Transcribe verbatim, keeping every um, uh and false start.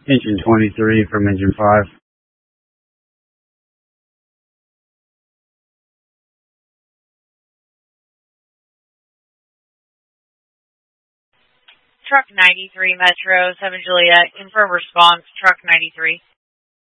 Engine twenty-three from engine five. Truck ninety-three Metro, seven Juliet, confirm response, Truck ninety-three.